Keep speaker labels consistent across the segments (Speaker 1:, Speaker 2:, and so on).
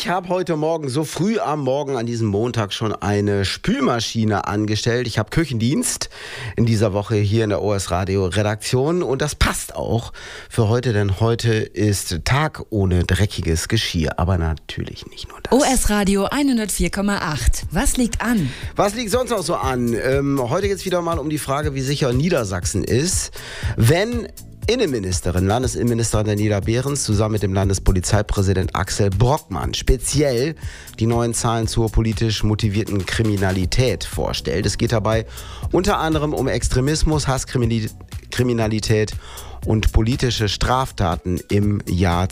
Speaker 1: Ich habe heute Morgen, so früh am Morgen an diesem Montag, schon eine Spülmaschine angestellt. Ich habe Küchendienst in dieser Woche hier in der OS Radio Redaktion und das passt auch für heute, denn heute ist Tag ohne dreckiges Geschirr, aber natürlich nicht nur das.
Speaker 2: OS Radio 104,8. Was liegt an?
Speaker 1: Was liegt sonst noch so an? Heute geht es wieder mal um die Frage, wie sicher Niedersachsen ist, wenn Landesinnenministerin Daniela Behrens zusammen mit dem Landespolizeipräsident Axel Brockmann speziell die neuen Zahlen zur politisch motivierten Kriminalität vorstellt. Es geht dabei unter anderem um Extremismus, Hasskriminalität und politische Straftaten im Jahr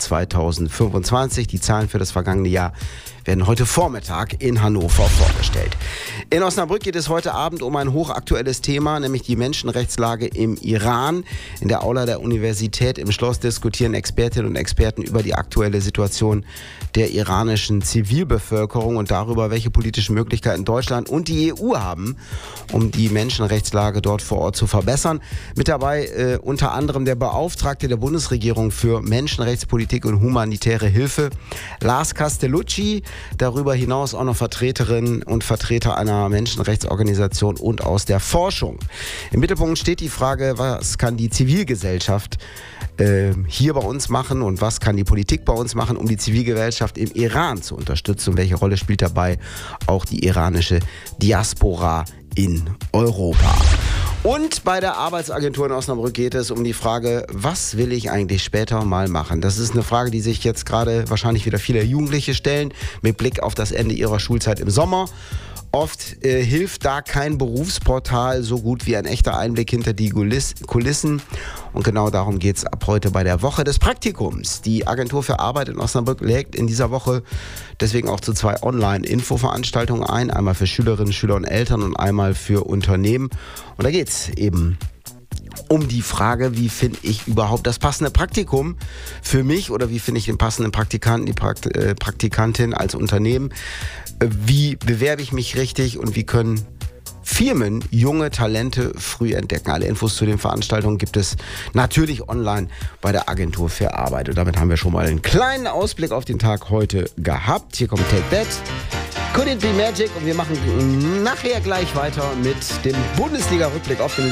Speaker 1: 2025. Die Zahlen für das vergangene Jahr werden heute Vormittag in Hannover vorgestellt. In Osnabrück geht es heute Abend um ein hochaktuelles Thema, nämlich die Menschenrechtslage im Iran. In der Aula der Universität im Schloss diskutieren Expertinnen und Experten über die aktuelle Situation der iranischen Zivilbevölkerung und darüber, welche politischen Möglichkeiten Deutschland und die EU haben, um die Menschenrechtslage dort vor Ort zu verbessern. Mit dabei unter anderem der Beauftragte der Bundesregierung für Menschenrechtspolitik und humanitäre Hilfe, Lars Castellucci. Darüber hinaus auch noch Vertreterinnen und Vertreter einer Menschenrechtsorganisation und aus der Forschung. Im Mittelpunkt steht die Frage, was kann die Zivilgesellschaft hier bei uns machen und was kann die Politik bei uns machen, um die Zivilgesellschaft im Iran zu unterstützen und welche Rolle spielt dabei auch die iranische Diaspora in Europa. Und bei der Arbeitsagentur in Osnabrück geht es um die Frage, was will ich eigentlich später mal machen? Das ist eine Frage, die sich jetzt gerade wahrscheinlich wieder viele Jugendliche stellen, mit Blick auf das Ende ihrer Schulzeit im Sommer. Oft hilft da kein Berufsportal so gut wie ein echter Einblick hinter die Kulissen. Und genau darum geht es ab heute bei der Woche des Praktikums. Die Agentur für Arbeit in Osnabrück legt in dieser Woche deswegen auch zu 2 Online-Infoveranstaltungen ein. Einmal für Schülerinnen, Schüler und Eltern und einmal für Unternehmen. Und da geht es eben um die Frage, wie finde ich überhaupt das passende Praktikum für mich oder wie finde ich den passenden Praktikanten, die Praktikantin als Unternehmen. Wie bewerbe ich mich richtig und wie können Firmen junge Talente früh entdecken? Alle Infos zu den Veranstaltungen gibt es natürlich online bei der Agentur für Arbeit. Und damit haben wir schon mal einen kleinen Ausblick auf den Tag heute gehabt. Hier kommt Take That, Could It Be Magic und wir machen nachher gleich weiter mit dem Bundesliga-Rückblick auf den